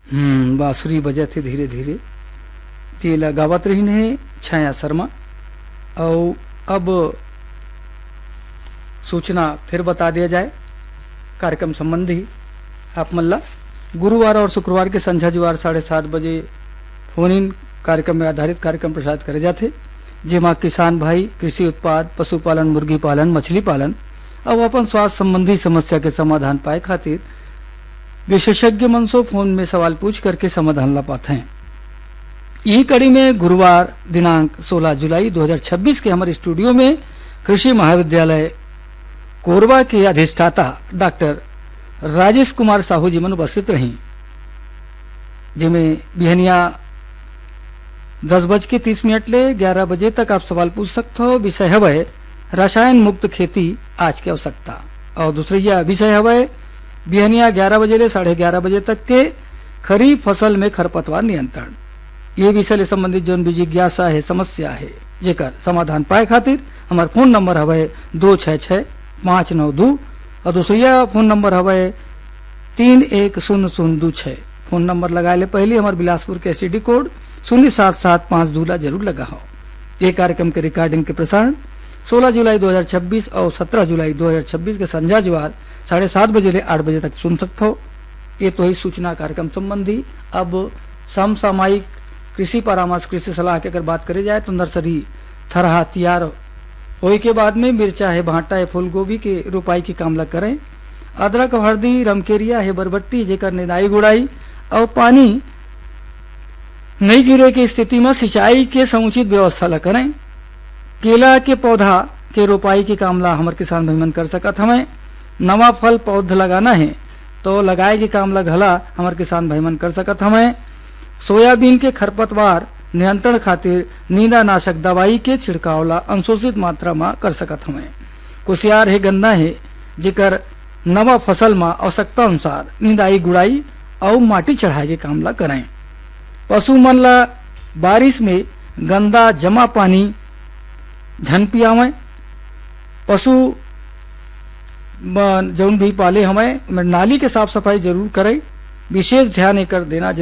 बांसुरी बजे थे धीरे धीरे तेला गावत रही ने छाया शर्मा। और अब सूचना फिर बता दिया जाए कार्यक्रम संबंधी। आप मल्ला गुरुवार और शुक्रवार के संझा जुआर 7:30 बजे फोन इन कार्यक्रम में आधारित कार्यक्रम प्रसारित करे जाते, जेमा किसान भाई कृषि उत्पाद, पशुपालन, मुर्गी पालन, मछली पालन और अपन स्वास्थ्य संबंधी समस्या के समाधान पाए खातिर विशेषज्ञ मन से फोन में सवाल पूछ करके समाधान ला पाते हैं। यही कड़ी में गुरुवार दिनांक 16 जुलाई 2026 के हमारे स्टूडियो में कृषि महाविद्यालय कोरबा के अधिष्ठाता डॉक्टर राजेश कुमार साहू जी मन उपस्थित रही, जिनमें बिहनिया 10:30 ले 11 बजे तक आप सवाल पूछ सकते हो। विषय है रसायन मुक्त खेती आज की आवश्यकता। और दूसरी यह विषय है बिहनिया 11 बजे ले 11:30 बजे तक के खरीफ फसल में खरपतवार नियंत्रण। ये विषय से संबंधित जो भी जिज्ञासा है, समस्या है, जेकर समाधान पाए खातिर हमारा फोन नंबर है 266-592 और दूसरा फोन नंबर है 310026। फोन नंबर लगाए ले पहले हमारे बिलासपुर के STD कोड 07752 जरूर लगा हो। ये कार्यक्रम के रिकॉर्डिंग के प्रसारण 16 जुलाई 2026 और 17 जुलाई 2026 के संझा जुआर 7:30 बजे ले 8 बजे तक सुन सकते हो। ये तो ही सूचना कार्यक्रम संबंधी। अब समसामयिक कृषि परामर्श, कृषि सलाह की अगर बात करी जाए तो नर्सरी थरहा तैयार होए के बाद में मिर्चा है, भांटा है, फूल गोभी के रोपाई की कामला करें। अदरक, हल्दी, रमकेरिया है, बरबट्टी जेकर निदाई गुड़ाई और पानी नहीं गिरे की स्थिति में सिंचाई के समुचित व्यवस्था ला करें। केला के पौधा के रोपाई की कामला हमारे किसान भाई मन कर सकत हमें। नवा फल पौधा लगाना है तो लगाए की कामला घला हमारे किसान भाई मन कर सकत हमें। सोयाबीन के खरपतवार नियंत्रण खातिर नींदानाशक दवाई के छिड़कावला अनशोषित मात्रा में कर सकत हमें। कुसियार है, गन्ना है, जेकर नवा फसल में आवश्यकता अनुसार निदाई गुड़ाई और माटी चढ़ाए के कामला करें। पशु मन ला बारिश में गंदा जमा पानी झन पियावें। पशु जौन भी पाले हमें नाली के साफ सफाई जरूर करें। विशेष ध्यान एकर देना